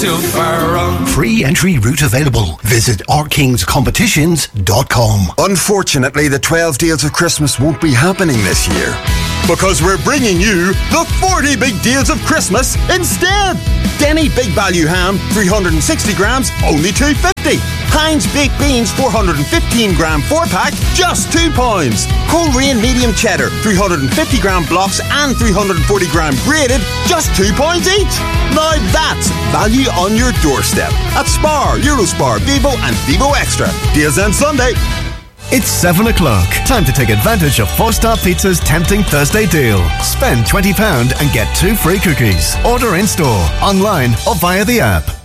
too far wrong. Free entry route available. Visit ourkingscompetitions.com. Unfortunately, the 12 deals of Christmas won't be happening this year, because we're bringing you the 40 big deals of Christmas instead. Denny Big Value Ham, 360 grams, only £2.50. Heinz Baked Beans, 415 gram 4-pack, just £2. Coleraine Medium Cheddar, 350 gram blocks and 340 gram grated, just £2 each. Now that's value on your doorstep at Spar, Eurospar, Vivo and Vivo Extra. Deals end Sunday. It's 7 o'clock. Time to take advantage of 4-Star Pizza's tempting Thursday deal. Spend £20 and get 2 free cookies. Order in-store, online or via the app.